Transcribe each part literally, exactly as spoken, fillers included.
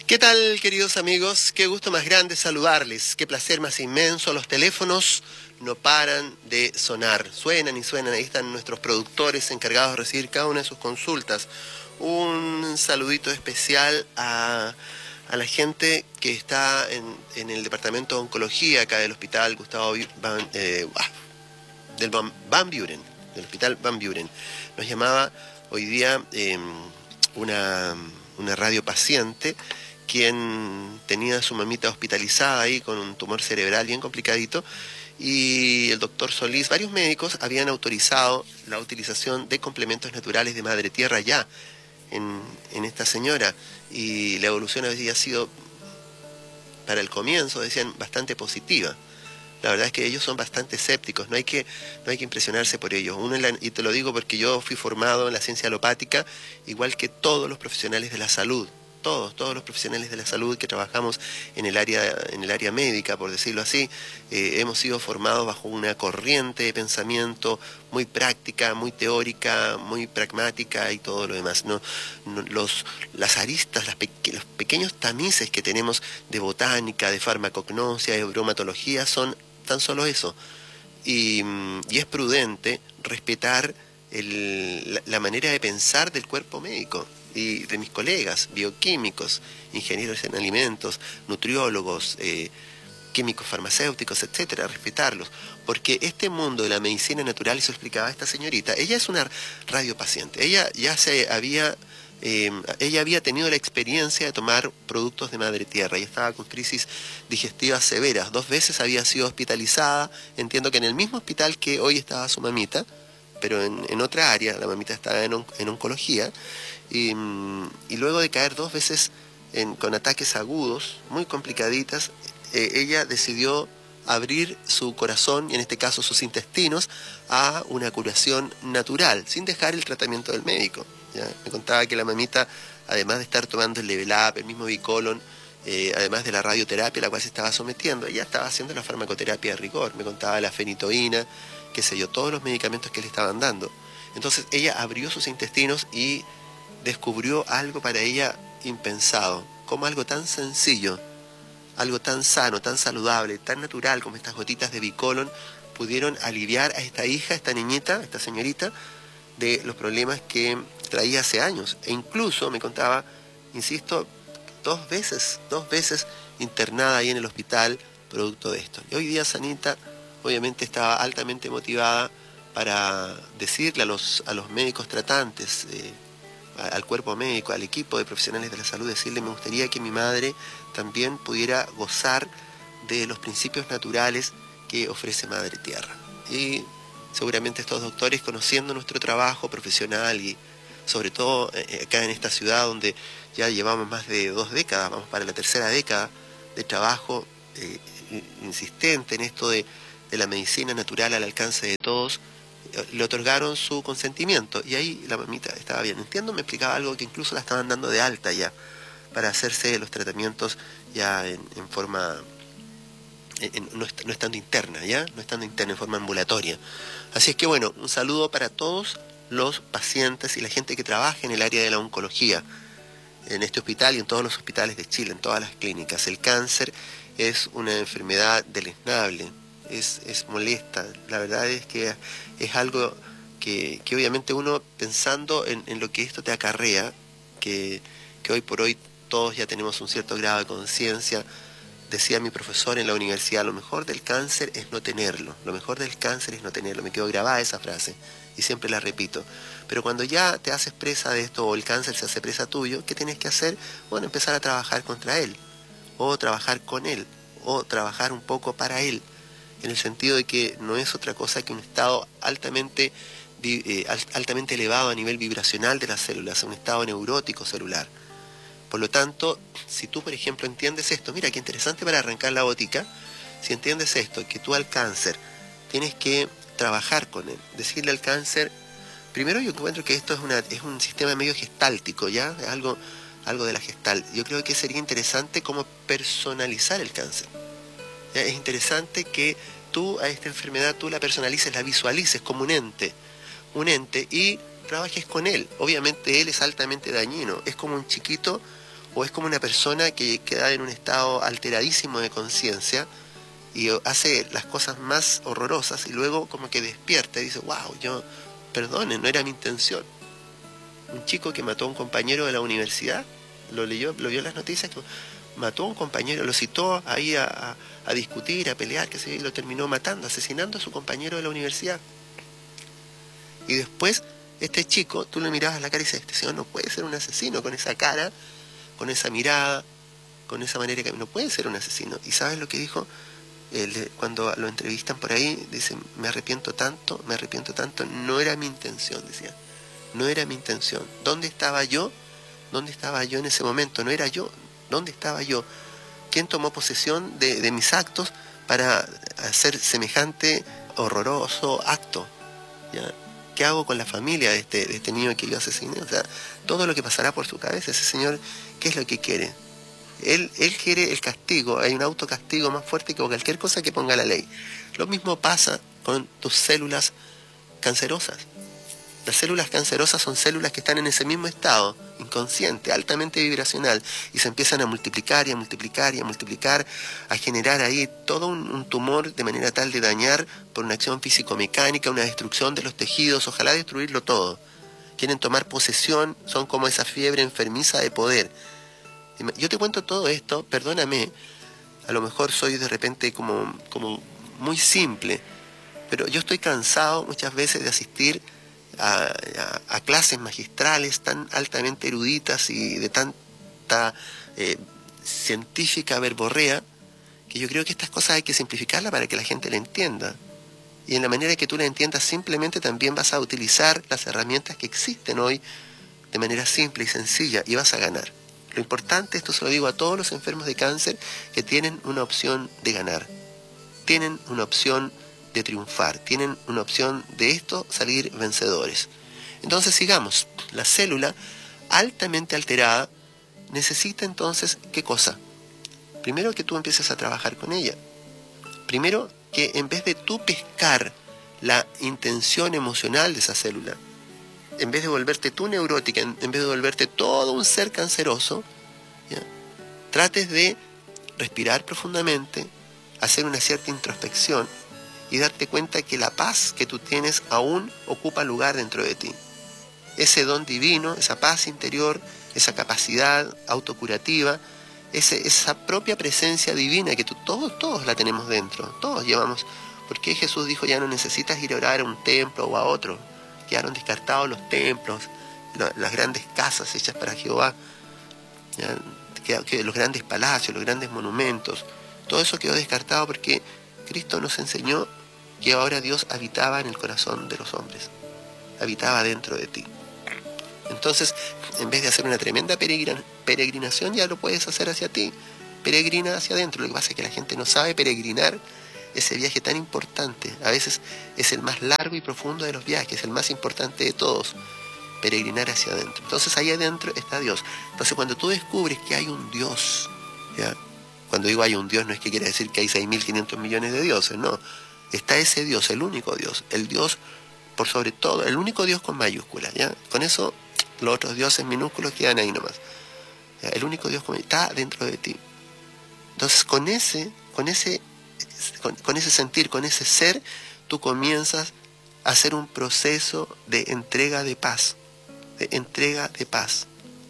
¿Qué tal, queridos amigos? Qué gusto más grande saludarles, qué placer más inmenso. Los teléfonos no paran de sonar, suenan y suenan. Ahí están nuestros productores encargados de recibir cada una de sus consultas. Un saludito especial a, a la gente que está en, en el departamento de oncología acá del hospital Gustavo Van, eh, del Van, Van Buren, del hospital Van Buren. Nos llamaba hoy día eh, una, una radio paciente quien tenía a su mamita hospitalizada ahí con un tumor cerebral bien complicadito, y el doctor Solís, varios médicos habían autorizado la utilización de complementos naturales de madre tierra ya en, en esta señora, y la evolución había sido, para el comienzo, decían, bastante positiva. La verdad es que ellos son bastante escépticos, no hay que, no hay que impresionarse por ellos. Uno en la, y te lo digo porque yo fui formado en la ciencia alopática, igual que todos los profesionales de la salud. Todos, todos los profesionales de la salud que trabajamos en el área, en el área médica, por decirlo así, eh, hemos sido formados bajo una corriente de pensamiento muy práctica, muy teórica, muy pragmática y todo lo demás. No, no, los, las aristas, las peque, los pequeños tamices que tenemos de botánica, de farmacognosia, de bromatología, son tan solo eso. Y, y es prudente respetar el, la, la manera de pensar del cuerpo médico y de mis colegas, bioquímicos, ingenieros en alimentos, nutriólogos, eh, químicos farmacéuticos, etcétera, respetarlos. Porque este mundo de la medicina natural, y se lo explicaba esta señorita, ella es una radiopaciente, ella ya se había, eh, ella había tenido la experiencia de tomar productos de madre tierra, y estaba con crisis digestivas severas, dos veces había sido hospitalizada, entiendo que en el mismo hospital que hoy estaba su mamita, pero en, en otra área, la mamita estaba en, on, en oncología, y, y luego de caer dos veces en, con ataques agudos, muy complicaditas, eh, ella decidió abrir su corazón, y en este caso sus intestinos, a una curación natural, sin dejar el tratamiento del médico. ¿Ya? Me contaba que la mamita, además de estar tomando el Level Up, el mismo Bicolon, eh, además de la radioterapia a la cual se estaba sometiendo, ella estaba haciendo la farmacoterapia de rigor, me contaba la fenitoína, qué sé yo, todos los medicamentos que le estaban dando. Entonces ella abrió sus intestinos y descubrió algo para ella impensado, como algo tan sencillo, algo tan sano, tan saludable, tan natural como estas gotitas de Bicolon pudieron aliviar a esta hija, a esta niñita, a esta señorita, de los problemas que traía hace años. E incluso me contaba, insisto, dos veces, dos veces internada ahí en el hospital producto de esto. Y hoy día Sanita obviamente estaba altamente motivada para decirle a los, a los médicos tratantes, eh, al cuerpo médico, al equipo de profesionales de la salud, decirle: me gustaría que mi madre también pudiera gozar de los principios naturales que ofrece Madre Tierra. Y seguramente estos doctores, conociendo nuestro trabajo profesional y sobre todo eh, acá en esta ciudad donde ya llevamos más de dos décadas, vamos para la tercera década de trabajo eh, insistente en esto de, de la medicina natural al alcance de todos, le otorgaron su consentimiento, y ahí la mamita estaba bien. Entiendo, me explicaba algo que incluso la estaban dando de alta ya, para hacerse los tratamientos ya en, en forma, en, en, no, no estando interna, ya, no estando interna, en forma ambulatoria. Así es que bueno, un saludo para todos los pacientes y la gente que trabaja en el área de la oncología, en este hospital y en todos los hospitales de Chile, en todas las clínicas. El cáncer es una enfermedad deleznable, es, es molesta, la verdad es que es algo que, que obviamente uno, pensando en, en lo que esto te acarrea, que, que hoy por hoy todos ya tenemos un cierto grado de conciencia. Decía mi profesor en la universidad: lo mejor del cáncer es no tenerlo, lo mejor del cáncer es no tenerlo. Me quedó grabada esa frase y siempre la repito. Pero cuando ya te haces presa de esto, o el cáncer se hace presa tuyo, ¿qué tienes que hacer? Bueno, empezar a trabajar contra él, o trabajar con él, o trabajar un poco para él, en el sentido de que no es otra cosa que un estado altamente, eh, altamente elevado a nivel vibracional de las células, un estado neurótico celular. Por lo tanto, si tú, por ejemplo, entiendes esto, mira qué interesante para arrancar la botica, si entiendes esto, que tú al cáncer tienes que trabajar con él, decirle al cáncer, primero yo encuentro que esto es, una, es un sistema medio gestáltico, ¿ya? Es algo, algo de la gestal. Yo creo que sería interesante como personalizar el cáncer. ¿Ya? Es interesante que tú a esta enfermedad tú la personalices, la visualices como un ente, un ente, y trabajes con él. Obviamente él es altamente dañino, es como un chiquito o es como una persona que queda en un estado alteradísimo de conciencia y hace las cosas más horrorosas y luego como que despierta y dice, wow, yo, perdone, no era mi intención. Un chico que mató a un compañero de la universidad, lo leyó, lo vio en las noticias, que mató a un compañero, lo citó ahí a, a, a discutir, a pelear, que se lo terminó matando, asesinando a su compañero de la universidad. Y después, este chico, tú le mirabas a la cara y dices, este señor no puede ser un asesino con esa cara, con esa mirada, con esa manera que no puede ser un asesino. ¿Y sabes lo que dijo? Él, cuando lo entrevistan por ahí, dice, me arrepiento tanto, me arrepiento tanto, no era mi intención, decía. No era mi intención. ¿Dónde estaba yo? ¿Dónde estaba yo en ese momento? No era yo. ¿Dónde estaba yo? ¿Quién tomó posesión de, de mis actos para hacer semejante horroroso acto? ¿Ya? ¿Qué hago con la familia de este, de este niño que yo asesiné? O sea, todo lo que pasará por su cabeza, ese señor, ¿qué es lo que quiere? Él, él quiere el castigo, hay un autocastigo más fuerte que cualquier cosa que ponga la ley. Lo mismo pasa con tus células cancerosas. Las células cancerosas son células que están en ese mismo estado, inconsciente, altamente vibracional, y se empiezan a multiplicar y a multiplicar y a multiplicar, a generar ahí todo un, un tumor de manera tal de dañar por una acción físico-mecánica, una destrucción de los tejidos, ojalá destruirlo todo. Quieren tomar posesión, son como esa fiebre enfermiza de poder. Yo te cuento todo esto, perdóname, a lo mejor soy de repente como, como muy simple, pero yo estoy cansado muchas veces de asistir A, a, a clases magistrales tan altamente eruditas y de tanta eh, científica verborrea, que yo creo que estas cosas hay que simplificarlas para que la gente la entienda. Y en la manera que tú la entiendas, simplemente también vas a utilizar las herramientas que existen hoy de manera simple y sencilla y vas a ganar. Lo importante, esto se lo digo a todos los enfermos de cáncer, que tienen una opción de ganar, tienen una opción de triunfar, tienen una opción de esto salir vencedores. Entonces sigamos, la célula altamente alterada necesita entonces, ¿qué cosa? Primero que tú empieces a trabajar con ella. Primero que en vez de tú pescar la intención emocional de esa célula, en vez de volverte tú neurótica, en, en vez de volverte todo un ser canceroso, ¿ya? Trates de respirar profundamente, hacer una cierta introspección y darte cuenta que la paz que tú tienes aún ocupa lugar dentro de ti. Ese don divino, esa paz interior, esa capacidad autocurativa, ese, esa propia presencia divina que tú, todos, todos la tenemos dentro, todos llevamos. ¿Por qué Jesús dijo ya no necesitas ir a orar a un templo o a otro? Quedaron descartados los templos, lo, las grandes casas hechas para Jehová, ¿ya? Que, que los grandes palacios, los grandes monumentos, todo eso quedó descartado porque Cristo nos enseñó que ahora Dios habitaba en el corazón de los hombres, habitaba dentro de ti. Entonces, en vez de hacer una tremenda peregrina, peregrinación, ya lo puedes hacer hacia ti, peregrina hacia adentro. Lo que pasa es que la gente no sabe peregrinar ese viaje tan importante. A veces es el más largo y profundo de los viajes, el más importante de todos, peregrinar hacia adentro. Entonces ahí adentro está Dios. Entonces cuando tú descubres que hay un Dios, ¿ya? Cuando digo hay un Dios no es que quiere decir que hay seis mil quinientos millones de dioses, no. Está ese Dios, el único Dios, el Dios por sobre todo, el único Dios con mayúsculas, ¿ya? Con eso los otros dioses minúsculos quedan ahí nomás. ¿Ya? El único Dios con, está dentro de ti. Entonces con ese, con ese, con, con ese sentir, con ese ser, tú comienzas a hacer un proceso de entrega de paz, de entrega de paz.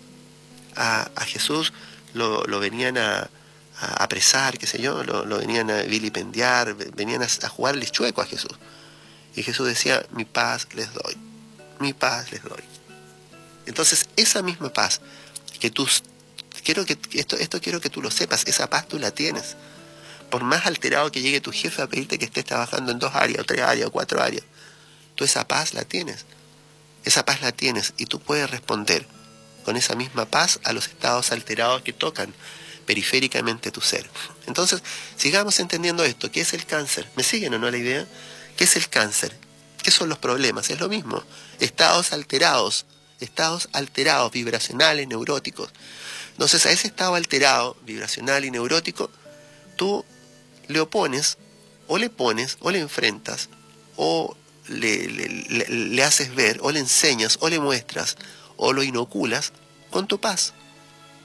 A, a Jesús lo, lo venían a a apresar, qué sé yo, lo, lo venían a vilipendiar, venían a, a jugarles chueco a Jesús. Y Jesús decía, mi paz les doy, mi paz les doy. Entonces, esa misma paz, que tú, quiero que, esto, esto quiero que tú lo sepas, esa paz tú la tienes. Por más alterado que llegue tu jefe a pedirte que estés trabajando en dos áreas, o tres áreas, o cuatro áreas, tú esa paz la tienes. Esa paz la tienes y tú puedes responder con esa misma paz a los estados alterados que tocan periféricamente tu ser. Entonces, sigamos entendiendo esto. ¿Qué es el cáncer? ¿Me siguen o no la idea? ¿Qué es el cáncer? ¿Qué son los problemas? Es lo mismo. Estados alterados, estados alterados, vibracionales, neuróticos. Entonces, a ese estado alterado, vibracional y neurótico, tú le opones, o le pones, o le enfrentas, o le, le, le, le haces ver, o le enseñas, o le muestras, o lo inoculas con tu paz.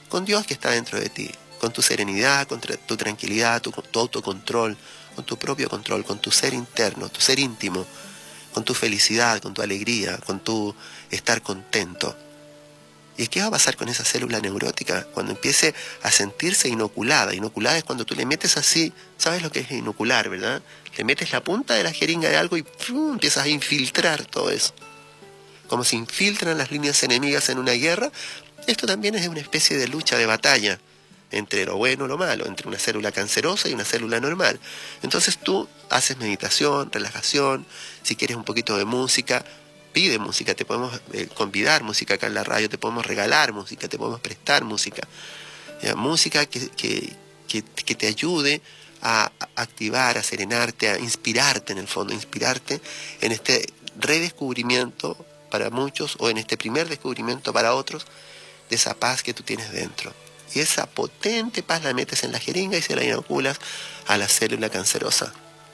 con Dios que está dentro de ti, con tu serenidad, con tu tranquilidad, tu, tu autocontrol, con tu propio control, con tu ser interno, tu ser íntimo, con tu felicidad, con tu alegría, con tu estar contento. ¿Y qué va a pasar con esa célula neurótica? Cuando empiece a sentirse inoculada. Inoculada es cuando tú le metes así, ¿sabes lo que es inocular, verdad? Le metes la punta de la jeringa de algo y ¡pum!, empiezas a infiltrar todo eso. Como se infiltran las líneas enemigas en una guerra, esto también es una especie de lucha, de batalla entre lo bueno y lo malo, entre una célula cancerosa y una célula normal. Entonces tú haces meditación, relajación, si quieres un poquito de música, pide música, te podemos eh, convidar música acá en la radio, te podemos regalar música, te podemos prestar música. ¿Ya? Música que, que, que, que te ayude a activar, a serenarte, a inspirarte en el fondo, inspirarte en este redescubrimiento para muchos o en este primer descubrimiento para otros de esa paz que tú tienes dentro. Y esa potente paz la metes en la jeringa y se la inoculas a la célula cancerosa.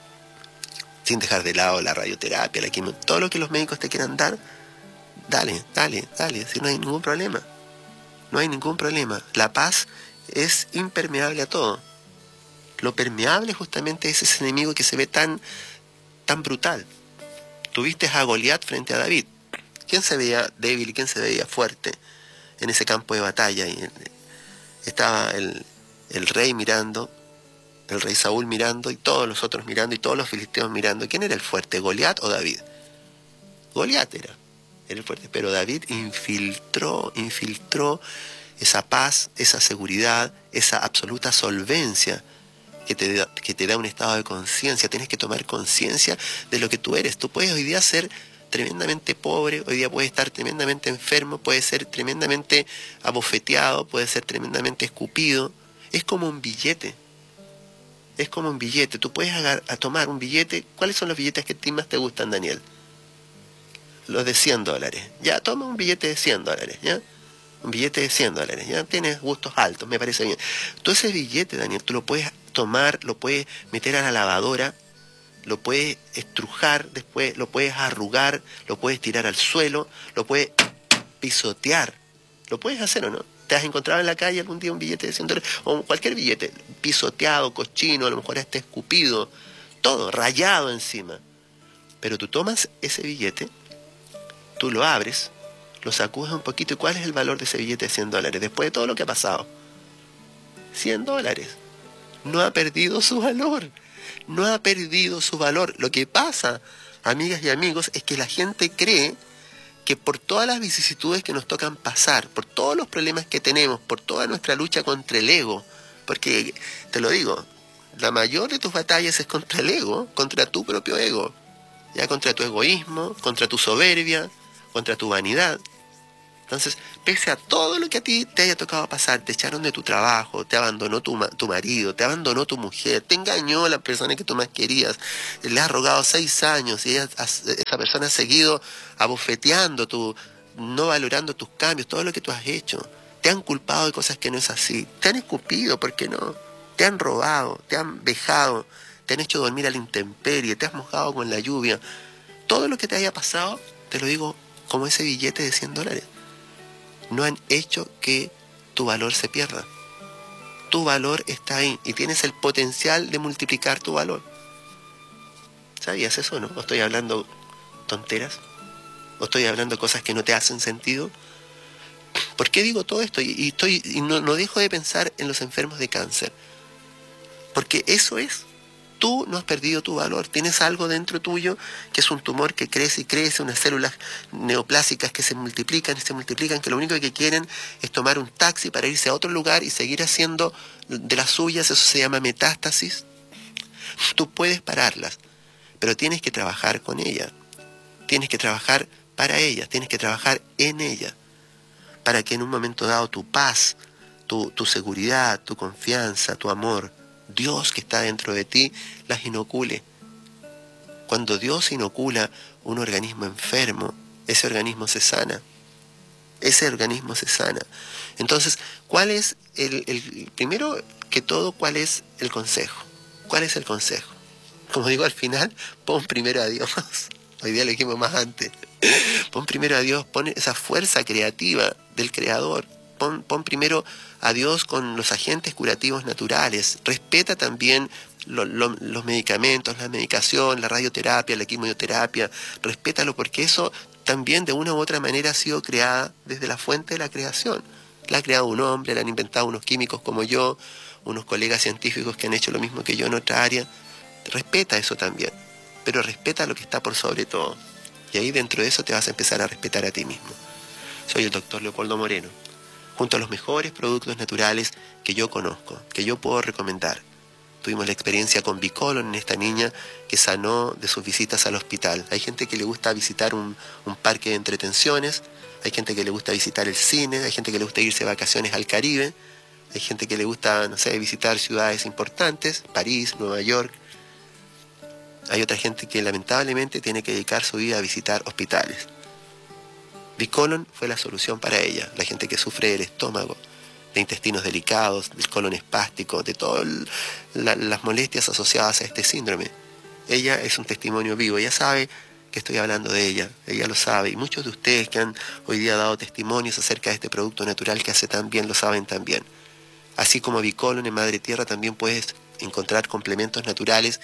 Sin dejar de lado la radioterapia, la quimio, todo lo que los médicos te quieran dar, dale, dale, dale, si no hay ningún problema. No hay ningún problema. La paz es impermeable a todo. Lo permeable justamente es ese enemigo que se ve tan, tan brutal. Tuviste a Goliat frente a David. ¿Quién se veía débil y quién se veía fuerte en ese campo de batalla? Y estaba el, el rey mirando, el rey Saúl mirando, y todos los otros mirando, y todos los filisteos mirando. ¿Quién era el fuerte, Goliat o David? Goliat era, era el fuerte, pero David infiltró, infiltró esa paz, esa seguridad, esa absoluta solvencia que te da, que te da un estado de conciencia. Tienes que tomar conciencia de lo que tú eres. Tú puedes hoy día ser tremendamente pobre, hoy día puedes estar tremendamente enfermo, puedes ser tremendamente abofeteado, puedes ser tremendamente escupido. Es como un billete. Es como un billete. Tú puedes agar, a tomar un billete. ¿Cuáles son los billetes que a ti más te gustan, Daniel? Los de cien dólares. Ya, toma un billete de cien dólares, ¿ya? Un billete de cien dólares, ¿ya? Tienes gustos altos, me parece bien. Tú ese billete, Daniel, tú lo puedes tomar, lo puedes meter a la lavadora, lo puedes estrujar, después lo puedes arrugar, lo puedes tirar al suelo, lo puedes pisotear. ¿Lo puedes hacer o no? ¿Te has encontrado en la calle algún día un billete de cien dólares? O cualquier billete, pisoteado, cochino, a lo mejor hasta escupido, todo, rayado encima. Pero tú tomas ese billete, tú lo abres, lo sacudes un poquito, ¿y cuál es el valor de ese billete de cien dólares? Después de todo lo que ha pasado. cien dólares. No ha perdido su valor. No ha perdido su valor. Lo que pasa, amigas y amigos, es que la gente cree que por todas las vicisitudes que nos tocan pasar, por todos los problemas que tenemos, por toda nuestra lucha contra el ego, porque, te lo digo, la mayor de tus batallas es contra el ego, contra tu propio ego, ya, contra tu egoísmo, contra tu soberbia, contra tu vanidad. Entonces, pese a todo lo que a ti te haya tocado pasar, te echaron de tu trabajo, te abandonó tu, tu marido, te abandonó tu mujer, te engañó la persona que tú más querías, le has rogado seis años y ella, esa persona ha seguido abofeteando, tu, no valorando tus cambios, todo lo que tú has hecho. Te han culpado de cosas que no es así, te han escupido, ¿por qué no? Te han robado, te han vejado, te han hecho dormir a la intemperie, te has mojado con la lluvia. Todo lo que te haya pasado, te lo digo como ese billete de cien dólares. No han hecho que tu valor se pierda. Tu valor está ahí y tienes el potencial de multiplicar tu valor. ¿Sabías eso, no? ¿O estoy hablando tonteras? ¿O estoy hablando cosas que no te hacen sentido? ¿Por qué digo todo esto? Y, y, estoy, y no, no dejo de pensar en los enfermos de cáncer. Porque eso es. Tú no has perdido tu valor, tienes algo dentro tuyo que es un tumor que crece y crece, unas células neoplásicas que se multiplican y se multiplican, que lo único que quieren es tomar un taxi para irse a otro lugar y seguir haciendo de las suyas. Eso se llama metástasis. Tú puedes pararlas, pero tienes que trabajar con ella, tienes que trabajar para ella, tienes que trabajar en ella, para que en un momento dado tu paz, tu, tu seguridad, tu confianza, tu amor, Dios que está dentro de ti, las inocule. Cuando Dios inocula un organismo enfermo, ese organismo se sana. Ese organismo se sana. Entonces, ¿cuál es el, el primero que todo, cuál es el consejo? ¿Cuál es el consejo? Como digo al final, pon primero a Dios. Hoy día lo dijimos más antes. Pon primero a Dios, pon esa fuerza creativa del Creador. pon, pon primero a Dios con los agentes curativos naturales. Respeta también lo, lo, los medicamentos, la medicación, la radioterapia, la quimioterapia. Respétalo porque eso también de una u otra manera ha sido creada desde la fuente de la creación. La ha creado un hombre, la han inventado unos químicos como yo, unos colegas científicos que han hecho lo mismo que yo en otra área. Respeta eso también, pero respeta lo que está por sobre todo. Y ahí dentro de eso te vas a empezar a respetar a ti mismo. Soy el doctor Leopoldo Moreno, junto a los mejores productos naturales que yo conozco, que yo puedo recomendar. Tuvimos la experiencia con Bicolon en esta niña que sanó de sus visitas al hospital. Hay gente que le gusta visitar un, un parque de entretenciones, hay gente que le gusta visitar el cine, hay gente que le gusta irse de vacaciones al Caribe, hay gente que le gusta, no sé, visitar ciudades importantes, París, Nueva York. Hay otra gente que lamentablemente tiene que dedicar su vida a visitar hospitales. Bicolon fue la solución para ella, la gente que sufre del estómago, de intestinos delicados, del colon espástico, de todas la, las molestias asociadas a este síndrome. Ella es un testimonio vivo, ella sabe que estoy hablando de ella, ella lo sabe, y muchos de ustedes que han hoy día dado testimonios acerca de este producto natural que hace tan bien, lo saben también. Así como Bicolon en Madre Tierra también puedes encontrar complementos naturales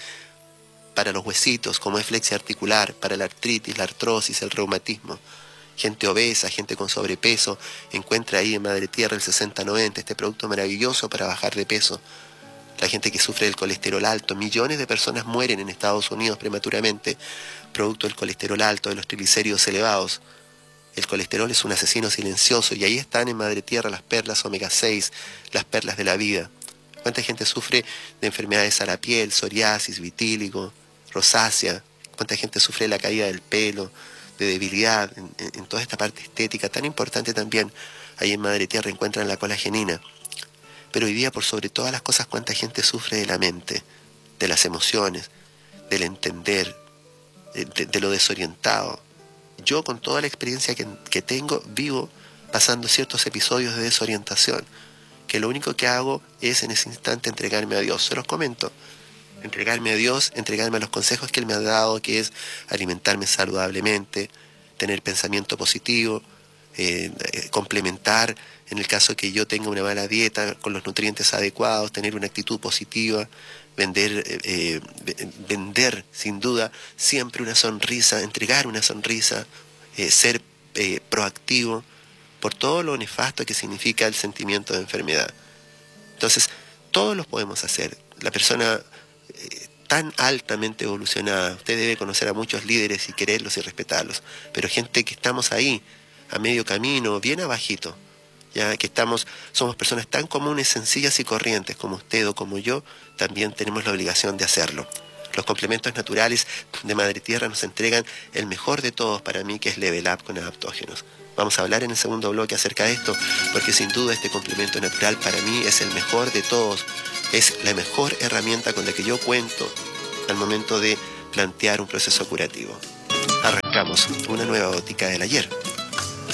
para los huesitos, como es flexia articular, para la artritis, la artrosis, el reumatismo. Gente obesa, gente con sobrepeso, encuentra ahí en Madre Tierra el sesenta noventa, este producto maravilloso para bajar de peso. La gente que sufre del colesterol alto, millones de personas mueren en Estados Unidos prematuramente, producto del colesterol alto, de los triglicéridos elevados. El colesterol es un asesino silencioso y ahí están en Madre Tierra las perlas omega seis, las perlas de la vida. ¿Cuánta gente sufre de enfermedades a la piel, psoriasis, vitíligo, rosácea? ¿Cuánta gente sufre de la caída del pelo, de debilidad, en, en toda esta parte estética tan importante también? Ahí en Madre Tierra encuentran la colagenina. Pero hoy día, por sobre todas las cosas, cuánta gente sufre de la mente, de las emociones, del entender, de, de, de lo desorientado. Yo, con toda la experiencia que, que tengo, vivo pasando ciertos episodios de desorientación, que lo único que hago es en ese instante entregarme a Dios. Se los comento. Entregarme a Dios, entregarme a los consejos que Él me ha dado, que es alimentarme saludablemente, tener pensamiento positivo, eh, eh, complementar, en el caso que yo tenga una mala dieta, con los nutrientes adecuados, tener una actitud positiva, vender, eh, eh, vender sin duda siempre una sonrisa, entregar una sonrisa, eh, ser eh, proactivo, por todo lo nefasto que significa el sentimiento de enfermedad. Entonces, todos los podemos hacer. La persona eh, tan altamente evolucionada, usted debe conocer a muchos líderes y quererlos y respetarlos, pero gente que estamos ahí, a medio camino, bien abajito, ya que estamos, somos personas tan comunes, sencillas y corrientes como usted o como yo, también tenemos la obligación de hacerlo. Los complementos naturales de Madre Tierra nos entregan el mejor de todos para mí, que es Level Up con adaptógenos. Vamos a hablar en el segundo bloque acerca de esto, porque sin duda este complemento natural para mí es el mejor de todos, es la mejor herramienta con la que yo cuento al momento de plantear un proceso curativo. Arrancamos una nueva óptica del ayer.